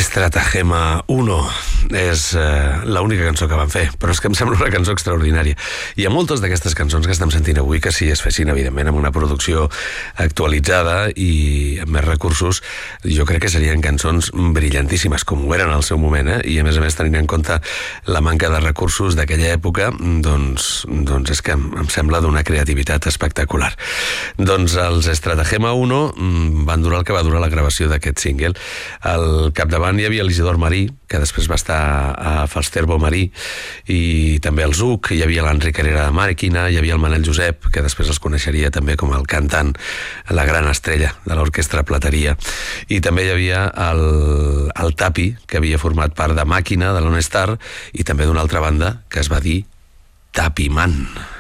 Estratagema 1 és l'única cançó que van fer, però és que em sembla una cançó extraordinària. Hi ha moltes d'aquestes cançons que estem sentint avui que si es fessin, evidentment, amb una producció actualitzada i amb més recursos, jo crec que serien cançons brillantíssimes, com ho eren al seu moment, i a més tenint en compte la manca de recursos d'aquella època, doncs és que em sembla d'una creativitat espectacular. Doncs els Estratagema 1 van durar el que va durar la gravació d'aquest single. Al capdavant hi havia l'Isidor Marí, que després va estar a Falsterbo Marí, i també el Zuc, hi havia l'Enric Herrera de Màquina, hi havia el Manel Josep, que després els coneixeria també com el cantant, la gran estrella de l'Orquestra Plateria, i també hi havia el Tapi, que havia format part de Màquina, de l'On Star, i també d'una altra banda que es va dir Tapiman.